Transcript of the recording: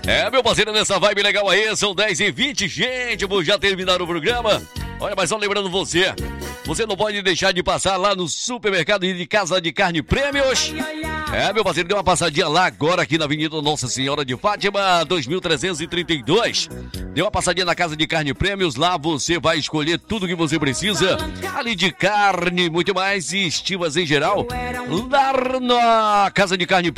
É, meu parceiro, nessa vibe legal aí, são 10h20, gente, vou já terminar o programa. Olha, mas só lembrando você não pode deixar de passar lá no supermercado de Casa de Carne Prêmios. É, meu parceiro, deu uma passadinha lá agora aqui na Avenida Nossa Senhora de Fátima, 2332. Deu uma passadinha na Casa de Carne Prêmios, lá você vai escolher tudo que você precisa, ali de carne, muito mais, e estivas em geral, lá na Casa de Carne